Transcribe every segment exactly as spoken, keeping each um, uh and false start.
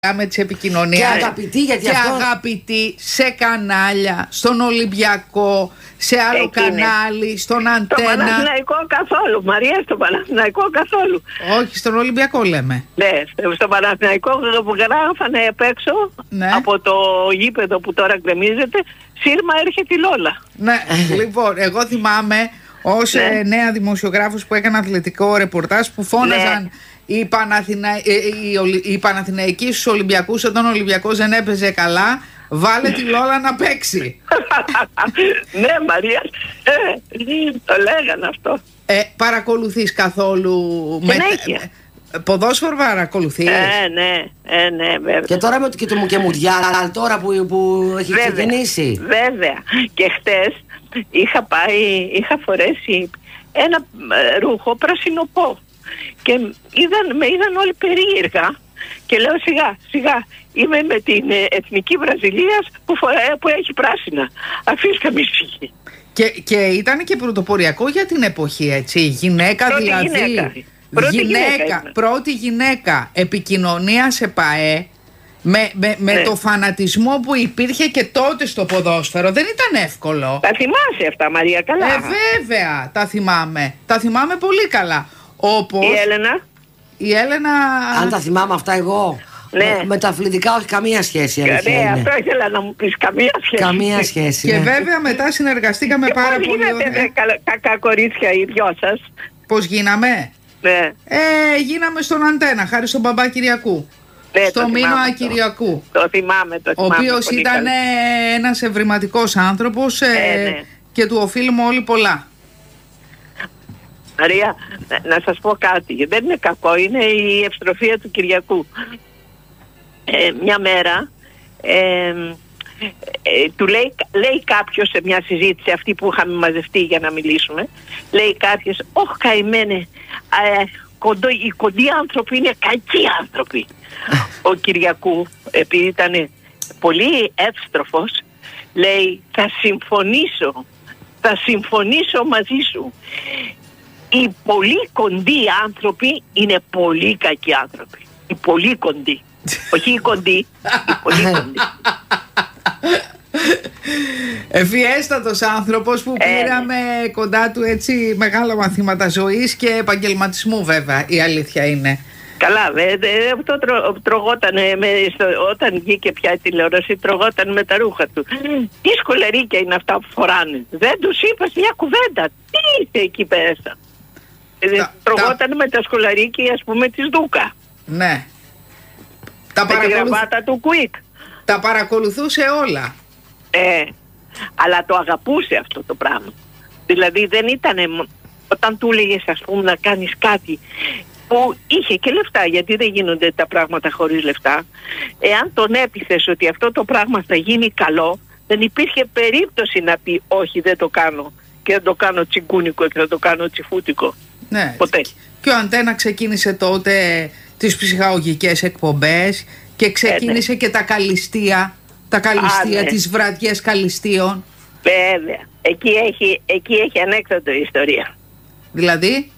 με τις επικοινωνίες και αγαπητοί, γιατί και αυτό... αγαπητοί σε κανάλια, στον Ολυμπιακό, σε άλλο Εκείνη. κανάλι, στον Αντένα. Στο Παναθηναϊκό καθόλου, Μαρία, στο Παναθηναϊκό καθόλου. Όχι, στον Ολυμπιακό λέμε. Ναι, στο Παναθηναϊκό που γράφανε απ' έξω, ναι. από το γήπεδο που τώρα γκρεμίζεται, σύρμα έρχεται η Λόλα. Ναι, λοιπόν, εγώ θυμάμαι ως ναι. ε, νέα δημοσιογράφος που έκανα αθλητικό ρεπορτάζ που φώναζαν... Ναι. Η, Παναθηνα... η, η Παναθηναϊκή στους Ολυμπιακούς, όταν ο Ολυμπιακός δεν έπαιζε καλά, βάλε τη Λόλα να παίξει. Ναι, Μαρία, ε, το λέγανε αυτό. Ε, παρακολουθείς καθόλου με... ποδόσφαιρο, παρακολουθείς? Ε, ναι, ε, ναι, βέβαια. Και τώρα με το, και το και Μουντιάλ τώρα που, που έχει βέβαια ξεκινήσει. Βέβαια. Και χτες είχα πάει, είχα φορέσει ένα ρούχο πρασινοπό. Και είδαν, με είδαν όλοι περίεργα και λέω σιγά σιγά είμαι με την Εθνική Βραζιλίας που, φορά, που έχει πράσινα, αφήστε με ησυχή. Και, και ήταν και πρωτοποριακό για την εποχή, έτσι, γυναίκα πρώτη δηλαδή γυναίκα. Πρώτη γυναίκα, γυναίκα πρώτη γυναίκα επικοινωνία σε ΠΑΕ με, με, με ναι. το φανατισμό που υπήρχε και τότε στο ποδόσφαιρο. Δεν ήταν εύκολο. Τα θυμάσαι αυτά, Μαρία, καλά? Ε, βέβαια τα θυμάμαι, τα θυμάμαι πολύ καλά. Όπως η Έλενα. Η Έλενα... Αν τα θυμάμαι αυτά εγώ. Ναι. Με, με τα αθλητικά όχι καμία σχέση. Ναι, ναι, αυτό ήθελα να μου πεις, καμία σχέση. Καμία σχέση. Και ναι. βέβαια μετά συνεργαστήκαμε και πάρα πώς πολύ. Πώς γίνατε κακά κορίτσια οι δυο σας? Πώς γίναμε? Ναι. Ε, γίναμε στον Αντένα, χάρη στον μπαμπά Κυριακού. Ναι, στο Μήνωα Κυριακού. Το θυμάμαι, το θυμάμαι. Ο οποίος ήταν ένας ευρηματικός άνθρωπος ε, ε, ναι. και του οφείλουμε όλοι πολλά. Μαρία, να σας πω κάτι, δεν είναι κακό, είναι η ευστροφία του Κυριακού. Ε, μια μέρα ε, ε, του λέει, λέει κάποιος σε μια συζήτηση αυτή που είχαμε μαζευτεί για να μιλήσουμε, λέει κάποιος, όχ καημένε, ε, κοντό, οι κοντοί άνθρωποι είναι κακοί άνθρωποι. Ο Κυριακού, επειδή ήταν πολύ εύστροφος, λέει, θα συμφωνήσω, θα συμφωνήσω μαζί σου. Οι πολύ κοντοί άνθρωποι είναι πολύ κακοί άνθρωποι. Οι πολύ κοντοί. Όχι οι κοντοί, οι πολύ κοντοί. Ευφιέστατος άνθρωπος που πήραμε ε, κοντά του έτσι μεγάλα μαθήματα ζωής και επαγγελματισμού, βέβαια, η αλήθεια είναι. Καλά, δε, δε, αυτό τρο, τρογόταν με, στο, όταν βγήκε πια η τηλεόραση, τρογόταν με τα ρούχα του. Τι σκολερίκια είναι αυτά που φοράνε? Δεν τους είπες μια κουβέντα? Τι είσαι εκεί πέσα? Τα, τρογόταν τα... με τα σκολαρίκια, ας πούμε, της Δούκα. Ναι. Τα με παρακολουθ... τη γραβάτα του Κουίκ. Τα παρακολουθούσε όλα. Ε, αλλά το αγαπούσε αυτό το πράγμα. Δηλαδή δεν ήταν, όταν του έλεγες, ας πούμε, να κάνεις κάτι που είχε και λεφτά, γιατί δεν γίνονται τα πράγματα χωρίς λεφτά, εάν τον έπειθες ότι αυτό το πράγμα θα γίνει καλό, δεν υπήρχε περίπτωση να πει όχι, δεν το κάνω και δεν το κάνω τσιγκούνικο και δεν το κάνω τσιφούτικο. Ναι. Ποτέ. Και ο Αντένα ξεκίνησε τότε τις ψυχαγωγικές εκπομπές και ξεκίνησε ε, ναι. και τα καλυστία, τα καλυστία, Α, ναι. τις βραδιές καλυστίων. Βέβαια. Εκεί έχει, εκεί έχει ανέκδοτο ιστορία. Δηλαδή?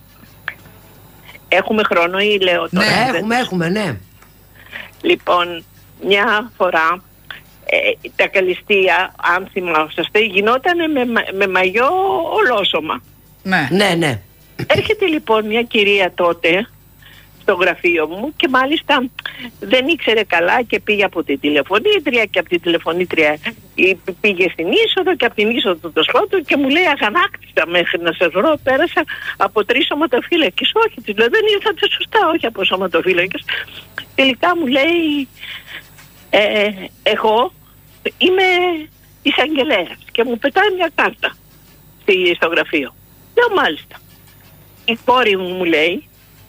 Έχουμε χρόνο ή λέω τώρα? Ναι, έχουμε, έχουμε, ναι. Λοιπόν, μια φορά ε, τα καλυστία, αν θυμόσαστε, γινόταν με, με μαγιό ολόσωμα. Ναι. Ναι, ναι. Έρχεται λοιπόν μια κυρία τότε στο γραφείο μου και μάλιστα δεν ήξερε καλά και πήγε από την τηλεφωνήτρια και από την τηλεφωνήτρια πήγε στην είσοδο και από την είσοδο το σπότο και μου λέει, αγανάκτησα μέχρι να σας βρω, πέρασα από τρεις σωματοφύλακες. Όχι, της λέω, δεν ήρθατε σωστά, όχι από σωματοφύλακες. Τελικά μου λέει, ε, εγώ είμαι εισαγγελέας και μου πετάει μια κάρτα στο γραφείο. Λέω, μάλιστα. Η κόρη μου μου λέει,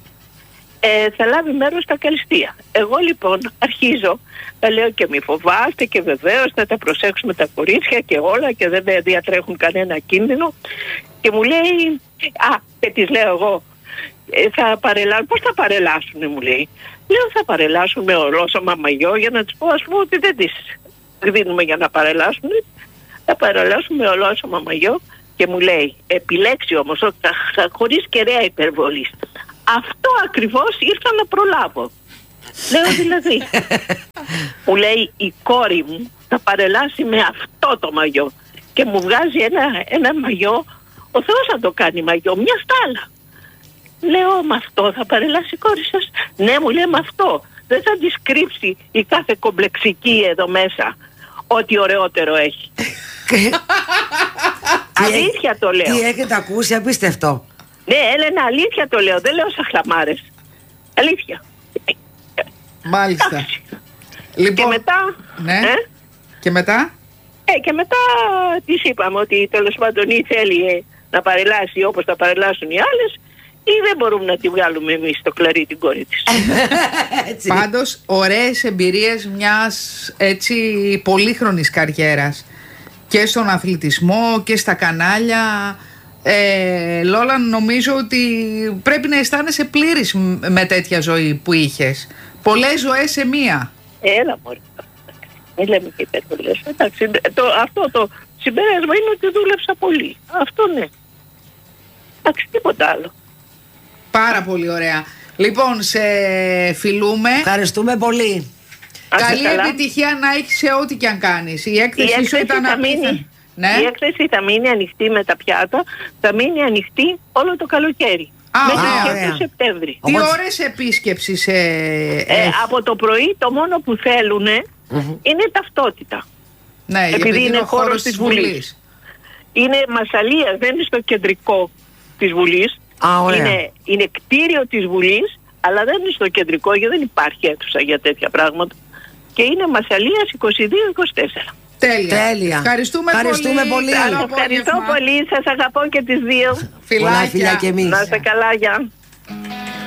ε, θα λάβει μέρος στα καλυστία. Εγώ λοιπόν αρχίζω, τα λέω και μη φοβάστε και βεβαίως θα τα προσέξουμε τα κορίτσια και όλα και δεν διατρέχουν κανένα κίνδυνο. Και μου λέει, α, και της λέω εγώ, ε, θα παρελάσουν, πώς θα παρελάσουν, μου λέει. Λέω, θα παρελάσουν με ολόσωμα μαγιό, για να της πω, ας πούμε, ότι δεν τις δίνουμε για να παρελάσουν. Θα παρελάσουν με ολόσωμα μαγιό. Και μου λέει, επιλέξει όμως, χωρίς κεραία υπερβολής. Αυτό ακριβώς ήρθα να προλάβω. Λέω δηλαδή. Μου λέει η κόρη μου θα παρελάσει με αυτό το μαγιό. Και μου βγάζει ένα, ένα μαγιό, ο Θεός θα το κάνει μαγιό, μια στάλα. Λέω, με αυτό θα παρελάσει η κόρη σας? Ναι, μου λέει, με αυτό. Δεν θα της κρύψει η κάθε κομπλεξική εδώ μέσα ό,τι ωραιότερο έχει. Αλήθεια το λέω. Τι έχετε ακούσει, απίστευτο. Ναι, Έλενα, αλήθεια το λέω. Δεν λέω σαν χλαμάρες. Αλήθεια. Μάλιστα. Λοιπόν, και μετά... Ναι. Ε? Και μετά... Ε, και μετά της είπαμε ότι τέλος πάντων ή θέλει ε, να παρελάσει όπως θα παρελάσουν οι άλλες, ή δεν μπορούμε να τη βγάλουμε εμείς στο κλαρί την κόρη της. Πάντως, ωραίες εμπειρίες μιας έτσι πολύχρονης καριέρας. Και στον αθλητισμό και στα κανάλια. Ε, Λόλα, νομίζω ότι πρέπει να αισθάνεσαι πλήρης με τέτοια ζωή που είχες. Πολλές ζωές σε μία. Έλα μωρέ. Μην λέμε και υπερβολές. Εντάξει, το, αυτό το συμπέρασμα είναι ότι δούλεψα πολύ. Αυτό ναι. Εντάξει, τίποτα άλλο. Πάρα πολύ ωραία. Λοιπόν, σε φιλούμε. Ευχαριστούμε πολύ. Καλή καλά. Επιτυχία να έχεις σε ό,τι και αν κάνεις. Η έκθεση, η σου ήταν απίθανη. Ναι. Η έκθεση θα μείνει ανοιχτή με τα πιάτα. Θα μείνει ανοιχτή όλο το καλοκαίρι. Α, μέχρι το Σεπτέμβρη. Τι ώρες επίσκεψης ε, ε, Από το πρωί το μόνο που θέλουν mm-hmm. είναι ταυτότητα. Ναι, επειδή, επειδή είναι χώρος, χώρος της Βουλής. Βουλής. Είναι Μασσαλίας, δεν είναι στο κεντρικό της Βουλής. Α, είναι, είναι κτίριο της Βουλής, αλλά δεν είναι στο κεντρικό, γιατί δεν υπάρχει αίθουσα για τέτοια πράγματα. Και είναι Μασσαλίας είκοσι δύο είκοσι τέσσερα. Τέλεια. Τέλεια. Ευχαριστούμε, Ευχαριστούμε πολύ. πολύ. Σας ευχαριστώ πολύ. Σας αγαπώ και τις δύο. Φιλάκια. Φιλάκια και εμείς. Να είστε καλά, γεια.